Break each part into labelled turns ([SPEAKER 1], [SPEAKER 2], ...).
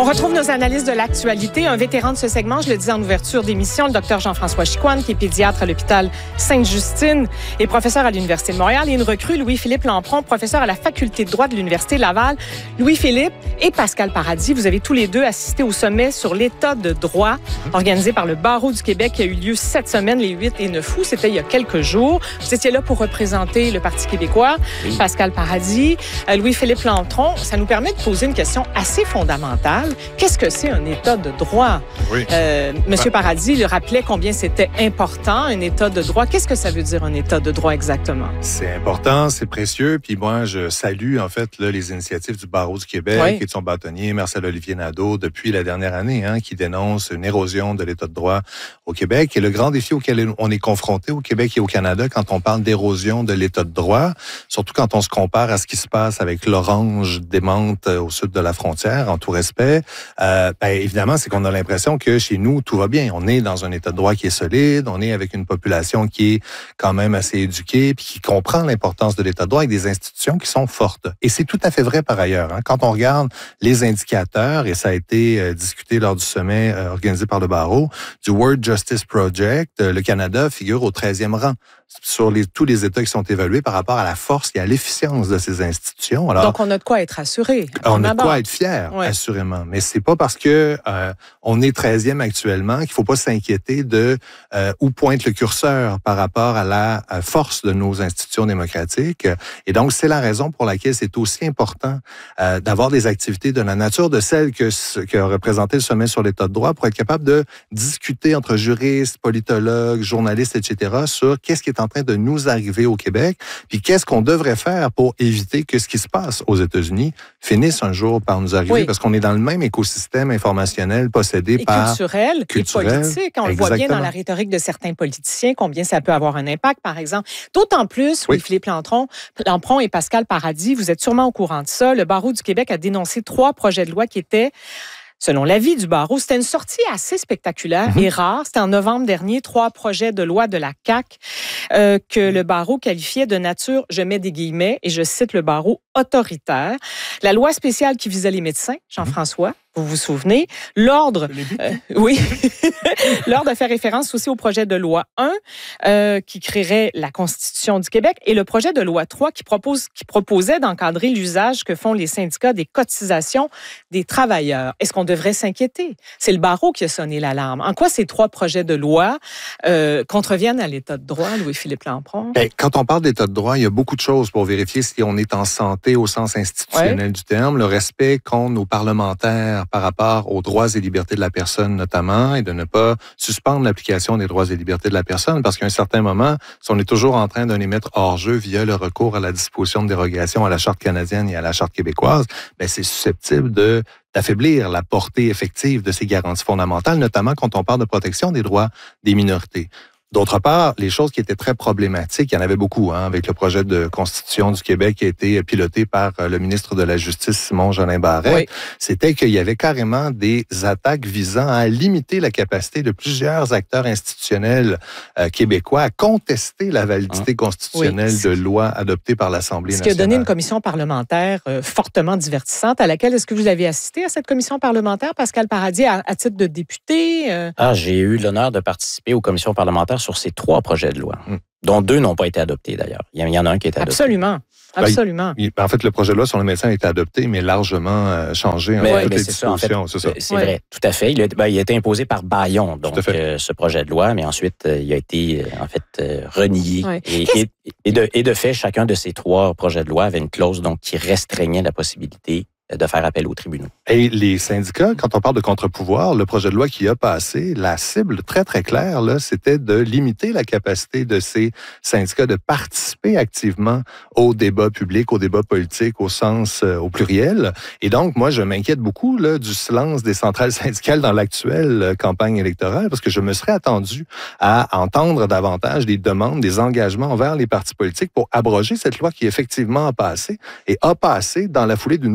[SPEAKER 1] retrouve nos analyses de l'actualité. Un vétéran de ce segment, je le disais en ouverture d'émission, le docteur Jean-François Chicoine, qui est pédiatre à l'hôpital Sainte-Justine et professeur à l'Université de Montréal. Et une recrue, Louis-Philippe Lampron, professeur à la faculté de droit de l'Université Laval. Louis-Philippe et Pascal Paradis, vous avez tous les deux assisté au sommet sur l'état de droit organisé par le Barreau du Québec qui a eu lieu cette semaine, les 8 et 9 août. C'était il y a quelques jours. Vous étiez là pour représenter le Parti québécois. Oui. Pascal Paradis, Louis-Philippe Lampron. Ça nous permet de poser une question assez fondamentale. Qu'est-ce que c'est un état de droit?
[SPEAKER 2] Oui.
[SPEAKER 1] Monsieur Paradis le rappelait combien c'était important, un état de droit. Qu'est-ce que ça veut dire, un état de droit exactement?
[SPEAKER 2] C'est important, c'est précieux. Puis moi, je salue en fait là, les initiatives du Barreau du Québec et de son bâtonnier, Marcel-Olivier Nadeau, depuis la dernière année, qui dénonce une érosion de l'état de droit au Québec. Et le grand défi auquel on est confronté au Québec et au Canada quand on parle d'érosion de l'état de droit, surtout quand on se compare à ce qui se passe avec l'Orange démente au sud de la frontière, en tout respect, évidemment, c'est qu'on a l'impression que chez nous, tout va bien. On est dans un état de droit qui est solide, on est avec une population qui est quand même assez éduquée puis qui comprend l'importance de l'état de droit avec des institutions qui sont fortes. Et c'est tout à fait vrai par ailleurs. Quand on regarde les indicateurs, et ça a été discuté lors du sommet organisé par le Barreau, du World Justice Project, le Canada figure au 13e rang sur tous les États qui sont évalués par rapport à la force et à l'efficience de ces institutions. Alors,
[SPEAKER 1] donc, on a de quoi être assuré.
[SPEAKER 2] On a de quoi être fier, assurément. Mais c'est pas parce que on est 13e actuellement qu'il faut pas s'inquiéter de où pointe le curseur par rapport à la force de nos institutions démocratiques. Et donc, c'est la raison pour laquelle c'est aussi important d'avoir des activités de la nature de celles que représentait le sommet sur l'état de droit pour être capable de discuter entre juristes, politologues, journalistes, etc. sur qu'est-ce qui est en train de nous arriver au Québec, puis qu'est-ce qu'on devrait faire pour éviter que ce qui se passe aux États-Unis finisse un jour par nous arriver, parce qu'on est dans le même écosystème informationnel possédé par...
[SPEAKER 1] culturel et politique. On le voit bien dans la rhétorique de certains politiciens, combien ça peut avoir un impact, par exemple. D'autant plus, Louis-Philippe Lampron et Pascal Paradis, vous êtes sûrement au courant de ça, le Barreau du Québec a dénoncé 3 projets de loi qui étaient... Selon l'avis du Barreau, c'était une sortie assez spectaculaire et rare. C'était en novembre dernier, 3 projets de loi de la CAQ que le Barreau qualifiait de nature, je mets des guillemets, et je cite le Barreau, autoritaire. La loi spéciale qui visait les médecins, Jean-François, vous vous souvenez. L'ordre, l'ordre a fait référence aussi au projet de loi 1 qui créerait la Constitution du Québec et le projet de loi 3 qui proposait d'encadrer l'usage que font les syndicats des cotisations des travailleurs. Est-ce qu'on devrait s'inquiéter? C'est le Barreau qui a sonné l'alarme. En quoi ces 3 projets de loi contreviennent à l'état de droit, Louis-Philippe Lampron?
[SPEAKER 2] Quand on parle d'état de droit, il y a beaucoup de choses pour vérifier si on est en santé au sens institutionnel du terme, le respect qu'ont nos parlementaires par rapport aux droits et libertés de la personne notamment, et de ne pas suspendre l'application des droits et libertés de la personne, parce qu'à un certain moment, si on est toujours en train de les mettre hors jeu via le recours à la disposition de dérogation à la Charte canadienne et à la Charte québécoise, c'est susceptible d'affaiblir la portée effective de ces garanties fondamentales, notamment quand on parle de protection des droits des minorités. D'autre part, les choses qui étaient très problématiques, il y en avait beaucoup, avec le projet de Constitution du Québec qui a été piloté par le ministre de la Justice, Simon-Jolin Barrette, c'était qu'il y avait carrément des attaques visant à limiter la capacité de plusieurs acteurs institutionnels québécois à contester la validité constitutionnelle de lois adoptées par l'Assemblée nationale.
[SPEAKER 1] Ce qui a donné une commission parlementaire fortement divertissante à laquelle, est-ce que vous avez assisté à cette commission parlementaire, Pascal Paradis, à titre de député?
[SPEAKER 3] J'ai eu l'honneur de participer aux commissions parlementaires sur ces 3 projets de loi, dont 2 n'ont pas été adoptés d'ailleurs. Il y en a un qui a été adopté.
[SPEAKER 1] Absolument.
[SPEAKER 2] En fait, le projet de loi sur les médecins a été adopté, mais largement changé. Toutes les dispositions, c'est ça.
[SPEAKER 3] C'est vrai, tout à fait. Il a été imposé par Bayon, donc ce projet de loi, mais ensuite, il a été renié. Et de fait, chacun de ces 3 projets de loi avait une clause donc, qui restreignait la possibilité de faire appel aux tribunaux.
[SPEAKER 2] Et les syndicats, quand on parle de contre-pouvoir, le projet de loi qui a passé, la cible très, très claire, là, c'était de limiter la capacité de ces syndicats de participer activement au débat public, au débat politique, au sens, au pluriel. Et donc, moi, je m'inquiète beaucoup là, du silence des centrales syndicales dans l'actuelle campagne électorale, parce que je me serais attendu à entendre davantage des demandes, des engagements envers les partis politiques pour abroger cette loi qui effectivement a passé, et a passé dans la foulée d'une autre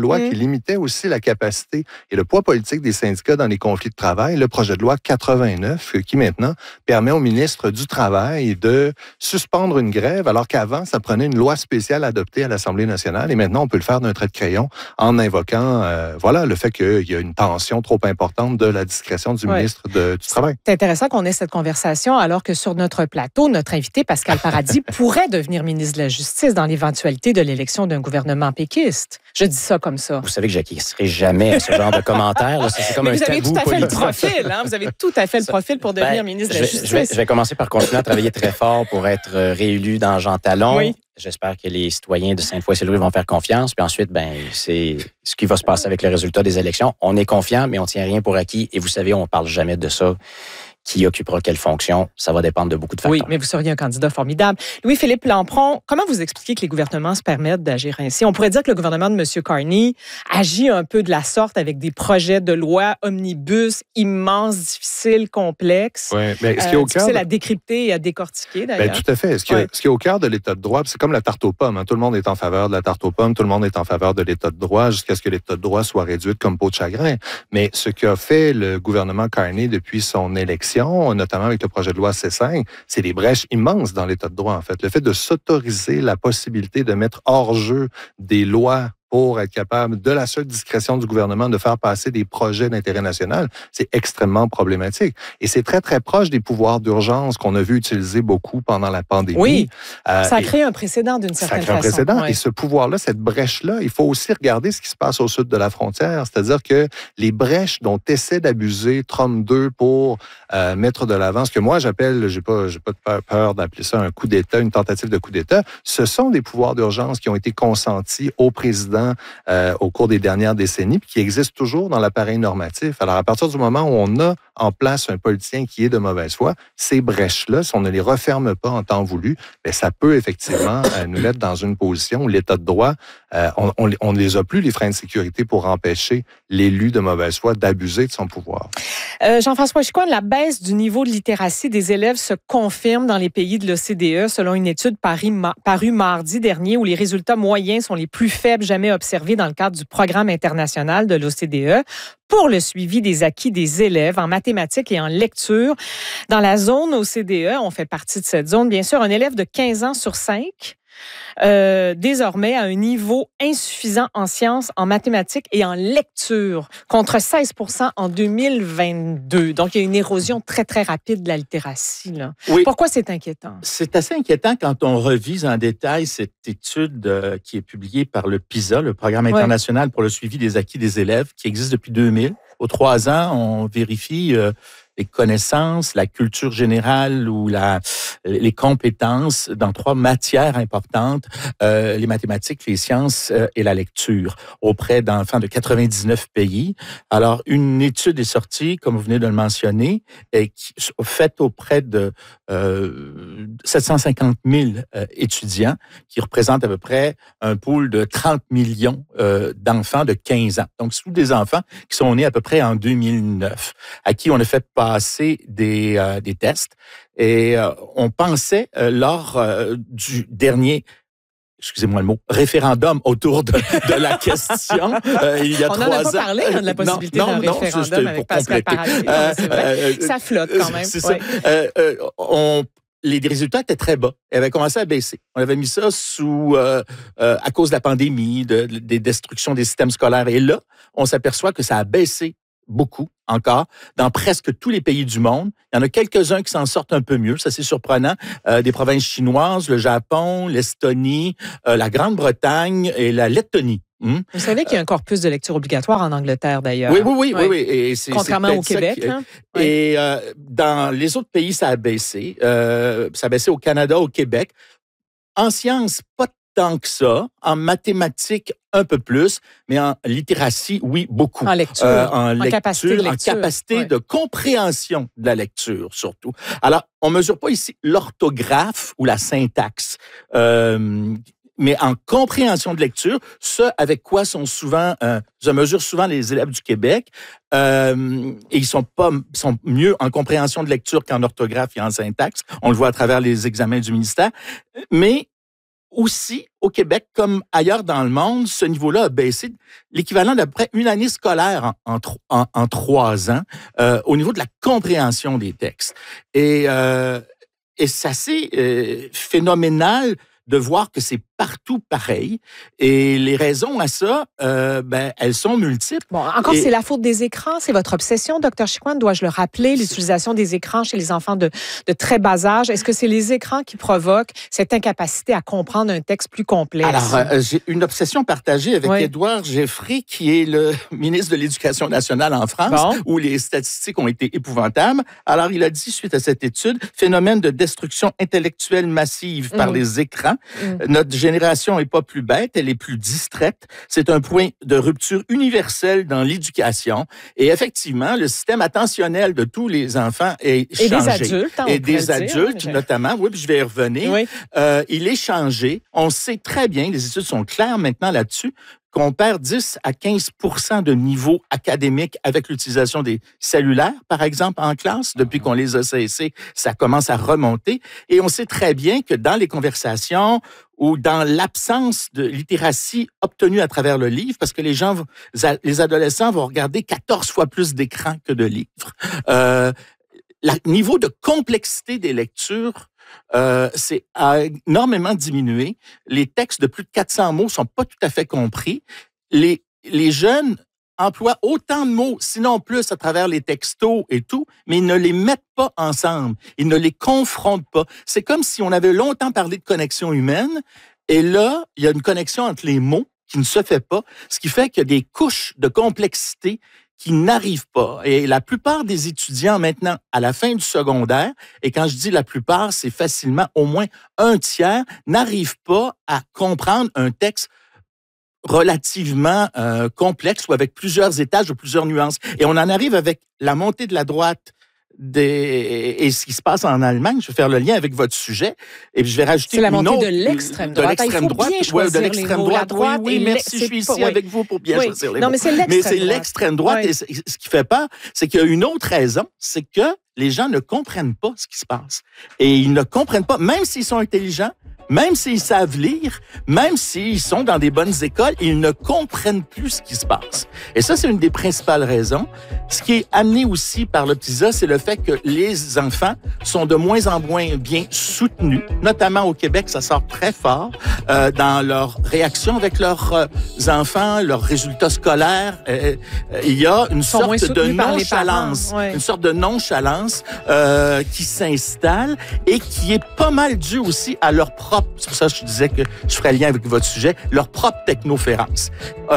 [SPEAKER 2] loi qui limitait aussi la capacité et le poids politique des syndicats dans les conflits de travail, le projet de loi 89, qui maintenant permet au ministre du Travail de suspendre une grève, alors qu'avant, ça prenait une loi spéciale adoptée à l'Assemblée nationale, et maintenant, on peut le faire d'un trait de crayon en invoquant le fait qu'il y a une tension trop importante de la discrétion du ministre du Travail.
[SPEAKER 1] C'est intéressant qu'on ait cette conversation alors que sur notre plateau, notre invité Pascal Paradis pourrait devenir ministre de la Justice dans l'éventualité de l'élection d'un gouvernement péquiste. Je dis ça comme ça.
[SPEAKER 3] Vous savez que j'acquiescerai jamais à ce genre de commentaires. C'est comme un tabou politique.
[SPEAKER 1] Vous avez tout à fait le profil. Vous avez tout à fait le profil pour devenir ministre de la Justice.
[SPEAKER 3] Je vais commencer par continuer à travailler très fort pour être réélu dans Jean Talon.
[SPEAKER 1] Oui.
[SPEAKER 3] J'espère que les citoyens de Sainte-Foy-Saint-Louis vont faire confiance. Puis ensuite, c'est ce qui va se passer avec le résultat des élections. On est confiant, mais on ne tient rien pour acquis. Et vous savez, on ne parle jamais de ça. Qui occupera quelle fonction, ça va dépendre de beaucoup de facteurs.
[SPEAKER 1] Oui, mais vous seriez un candidat formidable. Louis-Philippe Lampron, comment vous expliquez que les gouvernements se permettent d'agir ainsi? On pourrait dire que le gouvernement de M. Carney agit un peu de la sorte avec des projets de loi omnibus immenses, difficiles, complexes.
[SPEAKER 2] Oui, mais ce qui est au cœur...
[SPEAKER 1] difficile à décrypter et à décortiquer, d'ailleurs.
[SPEAKER 2] Tout à fait. Ce qui est au cœur de l'État de droit, c'est comme la tarte aux pommes. Tout le monde est en faveur de la tarte aux pommes, tout le monde est en faveur de l'État de droit jusqu'à ce que l'État de droit soit réduit comme peau de chagrin. Mais ce qu'a fait le gouvernement Carney depuis son élection, notamment avec le projet de loi C5, c'est des brèches immenses dans l'État de droit, en fait. Le fait de s'autoriser la possibilité de mettre hors jeu des lois pour être capable, de la seule discrétion du gouvernement, de faire passer des projets d'intérêt national, c'est extrêmement problématique. Et c'est très, très proche des pouvoirs d'urgence qu'on a vu utiliser beaucoup pendant la pandémie.
[SPEAKER 1] Oui, ça crée un précédent d'une certaine façon.
[SPEAKER 2] Ça crée un précédent. Et ce pouvoir-là, cette brèche-là, il faut aussi regarder ce qui se passe au sud de la frontière. C'est-à-dire que les brèches dont essaie d'abuser Trump 2 pour mettre de l'avant, ce que moi j'appelle, j'ai pas peur d'appeler ça un coup d'État, une tentative de coup d'État, ce sont des pouvoirs d'urgence qui ont été consentis au président au cours des dernières décennies, puis qui existent toujours dans l'appareil normatif. Alors, à partir du moment où on a en place un politicien qui est de mauvaise foi, ces brèches-là, si on ne les referme pas en temps voulu, bien, ça peut effectivement nous mettre dans une position où l'État de droit, on ne les a plus, les freins de sécurité, pour empêcher l'élu de mauvaise foi d'abuser de son pouvoir.
[SPEAKER 1] Jean-François Chicoine, la baisse du niveau de littératie des élèves se confirme dans les pays de l'OCDE, selon une étude parue mardi dernier, où les résultats moyens sont les plus faibles jamais observés dans le cadre du programme international de l'OCDE pour le suivi des acquis des élèves en mathématiques et en lecture. Dans la zone OCDE, on fait partie de cette zone, bien sûr, un élève de 15 ans sur 5 désormais à un niveau insuffisant en sciences, en mathématiques et en lecture, contre 16% en 2022. Donc, il y a une érosion très, très rapide de la littératie. Là. Oui. Pourquoi c'est inquiétant?
[SPEAKER 4] C'est assez inquiétant quand on revise en détail cette étude qui est publiée par le PISA, le Programme international pour le suivi des acquis des élèves, qui existe depuis 2000. Aux 3 ans, on vérifie les connaissances, la culture générale ou les compétences dans 3 matières importantes, les mathématiques, les sciences et la lecture, auprès d'enfants de 99 pays. Alors, une étude est sortie, comme vous venez de le mentionner, faite auprès de 750 000 étudiants, qui représentent à peu près un pool de 30 millions d'enfants de 15 ans. Donc, c'est tous des enfants qui sont nés à peu près en 2009, à qui on a fait passer des tests. Et on pensait, lors du dernier, excusez-moi le mot, référendum autour de la question, il y a 3 ans.
[SPEAKER 1] On n'en a pas parlé de la possibilité d'un référendum avec Pascal Paradis. C'est vrai. Ça flotte quand même.
[SPEAKER 4] C'est ça. Les résultats étaient très bas. Ils avaient commencé à baisser. On avait mis ça à cause de la pandémie, des destructions des systèmes scolaires. Et là, on s'aperçoit que ça a baissé beaucoup encore, dans presque tous les pays du monde. Il y en a quelques-uns qui s'en sortent un peu mieux, ça c'est surprenant. Des provinces chinoises, le Japon, l'Estonie, la Grande-Bretagne et la Lettonie.
[SPEAKER 1] Vous savez qu'il y a un corpus de lecture obligatoire en Angleterre, d'ailleurs.
[SPEAKER 4] Oui. Et
[SPEAKER 1] contrairement au Québec.
[SPEAKER 4] Et dans les autres pays, ça a baissé. Ça a baissé au Canada, au Québec. En sciences, pas tant que ça. En mathématiques, un peu plus. Mais en littératie, oui, beaucoup.
[SPEAKER 1] En lecture. En capacité de lecture.
[SPEAKER 4] En capacité de compréhension de la lecture, surtout. Alors, on ne mesure pas ici l'orthographe ou la syntaxe. Mais en compréhension de lecture, ce avec quoi je mesure souvent les élèves du Québec, et ils sont mieux en compréhension de lecture qu'en orthographe et en syntaxe. On le voit à travers les examens du ministère. Mais aussi, au Québec, comme ailleurs dans le monde, ce niveau-là a baissé l'équivalent d'à peu près une année scolaire en 3 ans au niveau de la compréhension des textes. Et c'est assez phénoménal de voir que c'est partout pareil. Et les raisons à ça, elles sont multiples.
[SPEAKER 1] Bon, encore, c'est la faute des écrans. C'est votre obsession, Dr. Chicoine, dois-je le rappeler, l'utilisation des écrans chez les enfants de très bas âge. Est-ce que c'est les écrans qui provoquent cette incapacité à comprendre un texte plus complexe?
[SPEAKER 4] Alors, j'ai une obsession partagée avec Édouard Geoffrey, qui est le ministre de l'Éducation nationale en France, où les statistiques ont été épouvantables. Alors, il a dit, suite à cette étude, phénomène de destruction intellectuelle massive par les écrans. Notre génération n'est pas plus bête, elle est plus distraite. C'est un point de rupture universelle dans l'éducation. Et effectivement, le système attentionnel de tous les enfants est changé.
[SPEAKER 1] Et des adultes,
[SPEAKER 4] et des adultes, notamment. Oui, puis je vais y revenir. Oui. Il est changé. On sait très bien, les études sont claires maintenant là-dessus, qu'on perd 10 à 15% de niveau académique avec l'utilisation des cellulaires, par exemple, en classe. Depuis qu'on les a cessés, ça commence à remonter. Et on sait très bien que dans les conversations ou dans l'absence de littératie obtenue à travers le livre, parce que les adolescents vont regarder 14 fois plus d'écrans que de livres. Le niveau de complexité des lectures c'est énormément diminué. Les textes de plus de 400 mots sont pas tout à fait compris. Les jeunes emploient autant de mots, sinon plus, à travers les textos et tout, mais ils ne les mettent pas ensemble. Ils ne les confrontent pas. C'est comme si on avait longtemps parlé de connexion humaine, et là, il y a une connexion entre les mots qui ne se fait pas, ce qui fait qu'il y a des couches de complexité qui n'arrivent pas. Et la plupart des étudiants maintenant, à la fin du secondaire, et quand je dis la plupart, c'est facilement au moins un tiers, n'arrivent pas à comprendre un texte relativement complexe ou avec plusieurs étages ou plusieurs nuances. Et on en arrive avec la montée de la droite et ce qui se passe en Allemagne. Je vais faire le lien avec votre sujet et puis je vais rajouter
[SPEAKER 1] une autre... C'est la montée de l'extrême droite.
[SPEAKER 4] De l'extrême droite,
[SPEAKER 1] de l'extrême droite.
[SPEAKER 4] Oui, merci, je suis ici avec vous pour bien choisir les mots.
[SPEAKER 1] Mais c'est l'extrême
[SPEAKER 4] droite. Et ce qui fait peur, c'est qu'il y a une autre raison, c'est que les gens ne comprennent pas ce qui se passe. Et ils ne comprennent pas, même s'ils sont intelligents, même s'ils savent lire, même s'ils sont dans des bonnes écoles, ils ne comprennent plus ce qui se passe. Et ça, c'est une des principales raisons. Ce qui est amené aussi par le PISA, c'est le fait que les enfants sont de moins en moins bien soutenus, notamment au Québec, ça sort très fort, dans leur réaction avec leurs enfants, leurs résultats scolaires. Il y a une sorte de nonchalance, une sorte de nonchalance qui s'installe et qui est pas mal due aussi à leur propre, c'est pour ça que je disais que je ferais lien avec votre sujet, leur propre technoférence.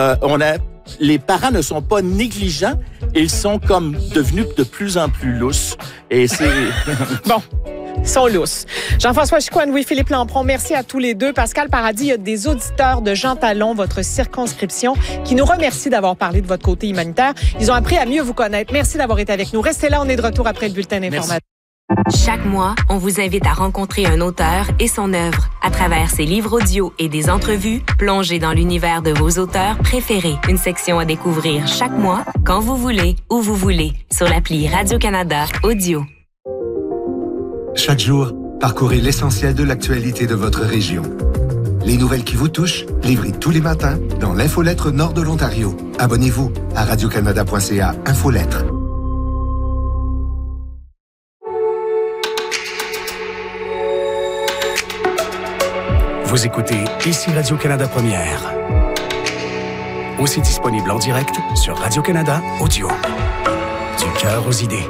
[SPEAKER 4] Les parents ne sont pas négligents, ils sont comme devenus de plus en plus lousses. Et c'est...
[SPEAKER 1] Bon. Ils sont lousses. Jean-François Chicoine, Louis-Philippe Lampron, merci à tous les deux. Pascal Paradis, il y a des auditeurs de Jean Talon, votre circonscription, qui nous remercient d'avoir parlé de votre côté humanitaire. Ils ont appris à mieux vous connaître. Merci d'avoir été avec nous. Restez là, on est de retour après le bulletin d'information.
[SPEAKER 5] Chaque mois, on vous invite à rencontrer un auteur et son œuvre. À travers ses livres audio et des entrevues, plongez dans l'univers de vos auteurs préférés. Une section à découvrir chaque mois, quand vous voulez, où vous voulez, sur l'appli Radio-Canada Audio.
[SPEAKER 6] Chaque jour, parcourez l'essentiel de l'actualité de votre région. Les nouvelles qui vous touchent, livrées tous les matins dans l'infolettre Nord de l'Ontario. Abonnez-vous à radiocanada.ca Infolettre.
[SPEAKER 7] Vous écoutez ici Radio-Canada Première. Aussi disponible en direct sur Radio-Canada Audio. Du cœur aux idées.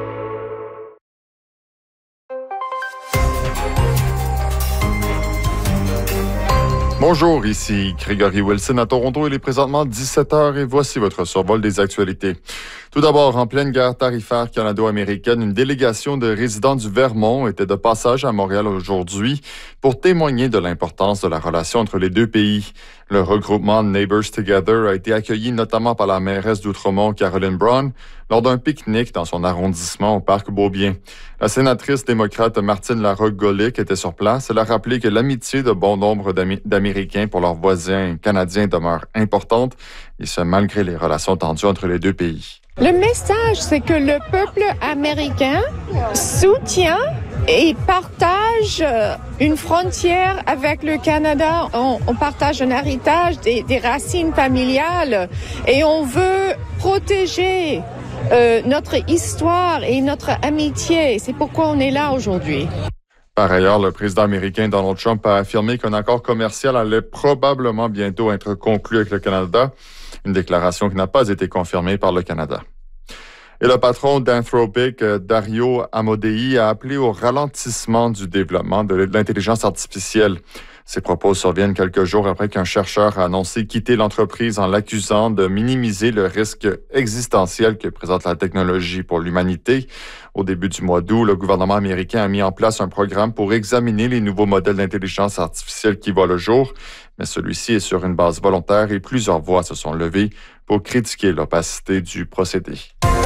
[SPEAKER 8] Bonjour, ici Gregory Wilson à Toronto. Il est présentement 17h et voici votre survol des actualités. Tout d'abord, en pleine guerre tarifaire canado-américaine, une délégation de résidents du Vermont était de passage à Montréal aujourd'hui pour témoigner de l'importance de la relation entre les deux pays. Le regroupement Neighbors Together a été accueilli notamment par la mairesse d'Outremont, Caroline Brown, lors d'un pique-nique dans son arrondissement au Parc Beaubien. La sénatrice démocrate Martine Larocque-Golic était sur place. Elle a rappelé que l'amitié de bon nombre d'Américains pour leurs voisins canadiens demeure importante, et ce, malgré les relations tendues entre les deux pays.
[SPEAKER 9] Le message, c'est que le peuple américain soutient Ils partagent une frontière avec le Canada. On partage un héritage, des racines familiales et on veut protéger notre histoire et notre amitié. C'est pourquoi on est là aujourd'hui.
[SPEAKER 8] Par ailleurs, le président américain Donald Trump a affirmé qu'un accord commercial allait probablement bientôt être conclu avec le Canada, une déclaration qui n'a pas été confirmée par le Canada. Et le patron d'Anthropic, Dario Amodei, a appelé au ralentissement du développement de l'intelligence artificielle. Ces propos surviennent quelques jours après qu'un chercheur a annoncé quitter l'entreprise en l'accusant de minimiser le risque existentiel que présente la technologie pour l'humanité. Au début du mois d'août, le gouvernement américain a mis en place un programme pour examiner les nouveaux modèles d'intelligence artificielle qui voient le jour, mais celui-ci est sur une base volontaire et plusieurs voix se sont levées pour critiquer l'opacité du procédé.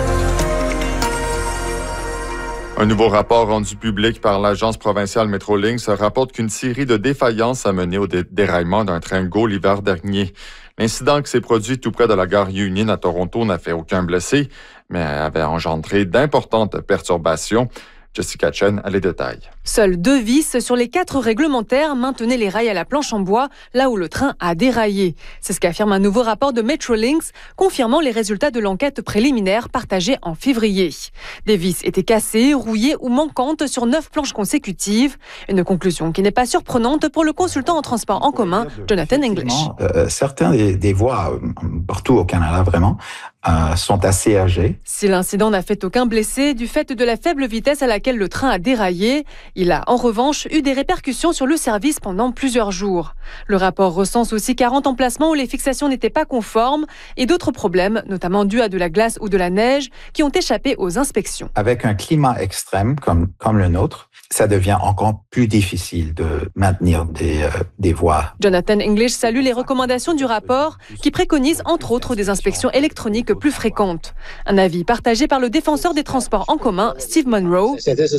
[SPEAKER 8] Un nouveau rapport rendu public par l'agence provinciale Metrolinx rapporte qu'une série de défaillances a mené au déraillement d'un train GO l'hiver dernier. L'incident qui s'est produit tout près de la gare Union à Toronto n'a fait aucun blessé, mais avait engendré d'importantes perturbations. Jessica Chen a les détails.
[SPEAKER 10] Seules 2 vis sur les 4 réglementaires maintenaient les rails à la planche en bois, là où le train a déraillé. C'est ce qu'affirme un nouveau rapport de Metrolinx, confirmant les résultats de l'enquête préliminaire partagée en février. Des vis étaient cassées, rouillées ou manquantes sur 9 planches consécutives. Une conclusion qui n'est pas surprenante pour le consultant en transport en commun, Jonathan English.
[SPEAKER 11] Certains des voies, partout au Canada vraiment, sont assez âgés.
[SPEAKER 10] Si l'incident n'a fait aucun blessé du fait de la faible vitesse à laquelle le train a déraillé, il a en revanche eu des répercussions sur le service pendant plusieurs jours. Le rapport recense aussi 40 emplacements où les fixations n'étaient pas conformes et d'autres problèmes, notamment dus à de la glace ou de la neige, qui ont échappé aux inspections.
[SPEAKER 11] Avec un climat extrême comme le nôtre, ça devient encore plus difficile de maintenir des voies.
[SPEAKER 10] Jonathan English salue les recommandations du rapport qui préconise entre autres des inspections électroniques plus fréquentes. Un avis partagé par le défenseur des transports en commun, Steve Munro.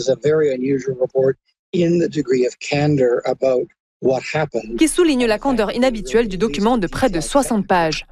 [SPEAKER 10] Qui souligne la candeur inhabituelle du document de près de 60 pages.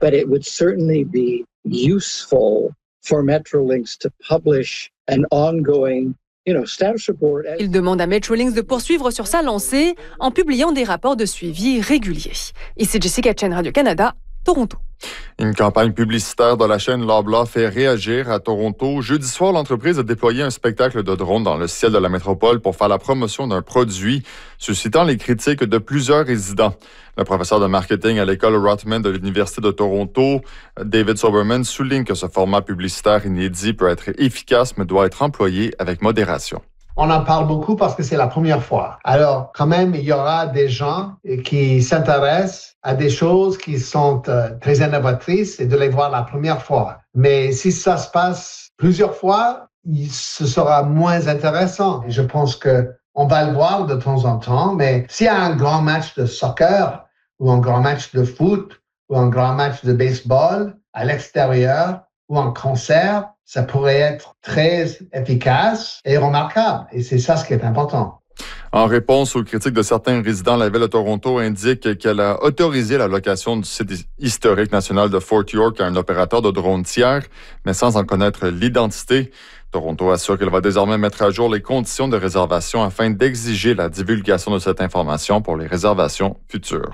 [SPEAKER 10] Il demande à Metrolinx de poursuivre sur sa lancée en publiant des rapports de suivi réguliers. Ici Jessica Chen, Radio-Canada, Toronto.
[SPEAKER 8] Une campagne publicitaire de la chaîne Loblaw fait réagir à Toronto. Jeudi soir, l'entreprise a déployé un spectacle de drone dans le ciel de la métropole pour faire la promotion d'un produit, suscitant les critiques de plusieurs résidents. Le professeur de marketing à l'école Rotman de l'Université de Toronto, David Soberman, souligne que ce format publicitaire inédit peut être efficace, mais doit être employé avec modération.
[SPEAKER 12] On en parle beaucoup parce que c'est la première fois. Alors, quand même, il y aura des gens qui s'intéressent à des choses qui sont très innovatrices et de les voir la première fois. Mais si ça se passe plusieurs fois, ce sera moins intéressant. Et je pense qu'on va le voir de temps en temps, mais s'il y a un grand match de soccer ou un grand match de foot ou un grand match de baseball à l'extérieur ou un concert, ça pourrait être très efficace et remarquable. Et c'est ça ce qui est important.
[SPEAKER 8] En réponse aux critiques de certains résidents, la Ville de Toronto indique qu'elle a autorisé la location du site historique national de Fort York à un opérateur de drone tiers, mais sans en connaître l'identité. Toronto assure qu'elle va désormais mettre à jour les conditions de réservation afin d'exiger la divulgation de cette information pour les réservations futures.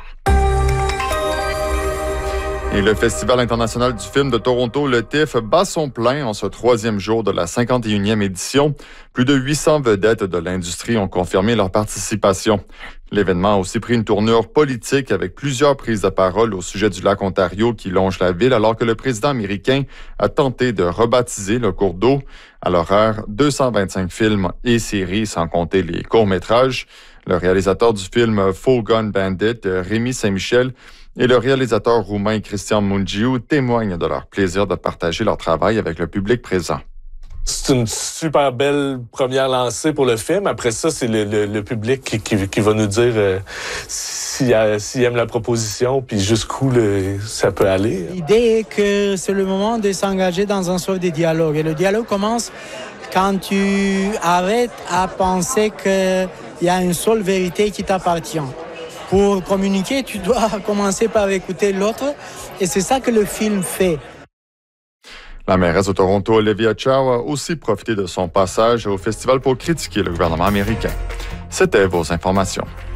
[SPEAKER 8] Et le Festival international du film de Toronto, le TIFF, bat son plein en ce 3e jour de la 51e édition. Plus de 800 vedettes de l'industrie ont confirmé leur participation. L'événement a aussi pris une tournure politique avec plusieurs prises de parole au sujet du lac Ontario qui longe la ville, alors que le président américain a tenté de rebaptiser le cours d'eau. À l'horaire, 225 films et séries, sans compter les courts-métrages. Le réalisateur du film Full Gun Bandit, Rémi Saint-Michel, et le réalisateur roumain Cristian Mungiu témoignent de leur plaisir de partager leur travail avec le public présent.
[SPEAKER 13] C'est une super belle première lancée pour le film. Après ça, c'est le public qui va nous dire s'il aime la proposition puis jusqu'où ça peut aller.
[SPEAKER 14] L'idée est que c'est le moment de s'engager dans un sorte de dialogue. Et le dialogue commence quand tu arrêtes à penser qu'il y a une seule vérité qui t'appartient. Pour communiquer, tu dois commencer par écouter l'autre et c'est ça que le film fait.
[SPEAKER 8] La mairesse de Toronto, Olivia Chow, a aussi profité de son passage au festival pour critiquer le gouvernement américain. C'était vos informations.